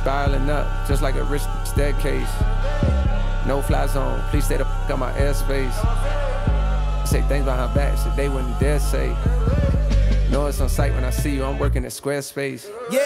spiraling up, just like a rich staircase. No fly zone, please stay the f out my airspace. Say things behind back, shit they wouldn't dare say. Know it's on sight when I see you, I'm working at Squarespace.